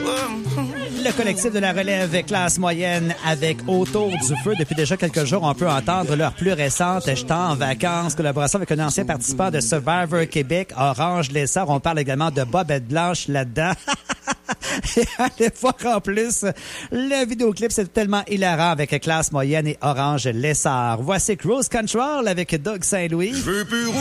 Le collectif de la relève classe moyenne avec Autour du feu. Depuis déjà quelques jours, on peut entendre leur plus récente « J'étais en vacances », collaboration avec un ancien participant de Survivor Québec, Orange Lessard. On parle également de Bobette Blanche là-dedans. Et allez voir en plus, le vidéoclip, c'est tellement hilarant avec classe moyenne et Orange Lessard. Voici Cruise Control avec Doug Saint-Louis. Je veux plus